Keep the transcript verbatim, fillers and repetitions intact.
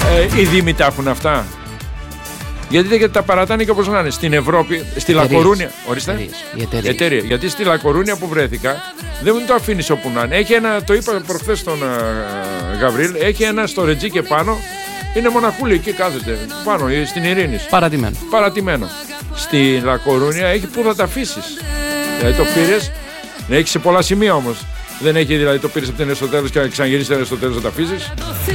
Ε, οι Δήμοι τα έχουν αυτά. Γιατί δεν τα παρατάνε και όπως να είναι. Στην Ευρώπη, στη Λακορούνια. Ορίστε. Εταιρεία. Γιατί στη Λακορούνια που βρέθηκα δεν μου το αφήνει όπου να είναι. Έχει ένα, το είπα προχθές στον uh, Γαβρίλ, έχει ένα στο Ρετζί και πάνω. Είναι μοναχούλη εκεί κάθεται. Πάνω, στην Ειρήνη. Παρατημένο. Παρατημένο. Στη Λακορούνια έχει που θα τα αφήσει. Δηλαδή το πήρες, έχει σε πολλά σημεία όμως. Δεν έχει δηλαδή το πήρες από την Αριστοτέλους και να ξαναγυρίσεις την Αριστοτέλους να τα αφήσεις.